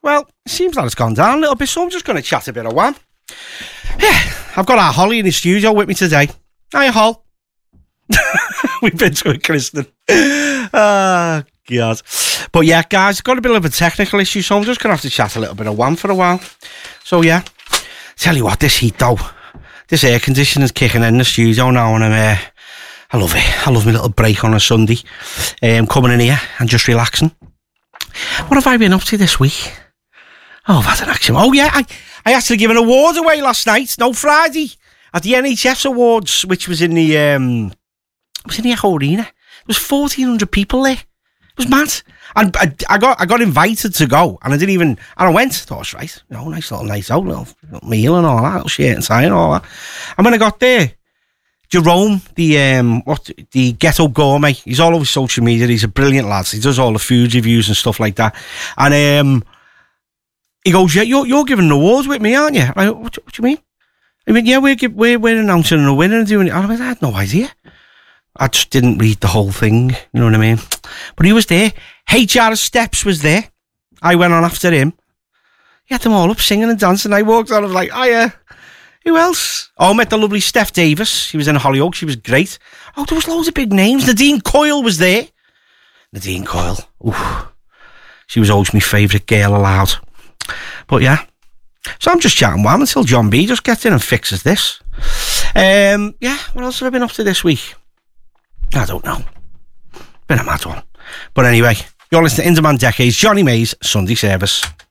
Well, it seems like it's gone down a little bit, so I'm just going to chat a bit of Wham. Yeah, I've got our Holly in the studio with me today. Hiya, Hol. We've been to a christening. Oh, God. But yeah, guys, got a bit of a technical issue, so I'm just going to have to chat a little bit of Wham for a while. So yeah, tell you what, this heat though, this air conditioning's kicking in the studio now, and I love it. I love my little break on a Sunday. Coming in here and just relaxing. What have I been up to this week? Oh, I've had an action. Oh yeah, I actually gave an award away last night. No, Friday at the NHS Awards, which was in the Echo Arena. There was 1,400 people there. It was mad. And I got invited to go, and I went. I thought, it's right, nice little night out, little meal and all that, little shirt and tie and all that. And when I got there, Jerome, the Ghetto Gourmet, he's all over social media. He's a brilliant lad. He does all the food reviews and stuff like that. And he goes, yeah, you're giving awards with me, aren't you? I go, what do you mean? I mean, yeah, we're announcing a winner and doing it. I had no idea. I just didn't read the whole thing, you know what I mean? But he was there. HR Steps was there. I went on after him. He had them all up singing and dancing. I walked on, I was like, oh yeah, who else? Oh, I met the lovely Steph Davis. She was in Hollyoaks. She was great. Oh, there was loads of big names. Nadine Coyle was there. Nadine Coyle. Oof. She was always my favourite girl allowed. But yeah. So I'm just chatting Wham until John B just gets in and fixes this. Yeah, what else have I been up to this week? I don't know. Been a mad one. But anyway, you're listening to In Demand Decades, Johnny May's Sunday Service.